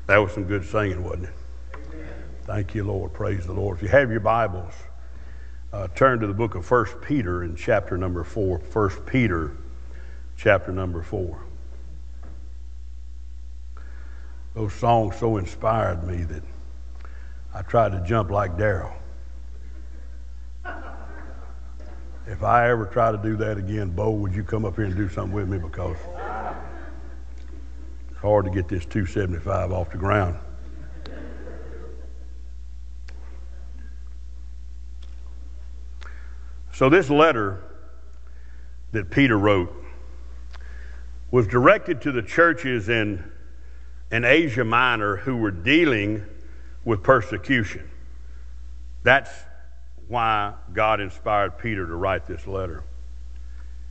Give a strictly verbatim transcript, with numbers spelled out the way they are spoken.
That was some good singing, wasn't it? Amen. Thank you, Lord. Praise the Lord. If you have your Bibles, uh, turn to the book of First Peter in chapter number four. First Peter, chapter number four. Those songs so inspired me that I tried to jump like Daryl. If I ever try to do that again, Bo, would you come up here and do something with me? Because it's hard to get this two seventy-five off the ground. So this letter that Peter wrote was directed to the churches in, in Asia Minor who were dealing with persecution. That's why God inspired Peter to write this letter.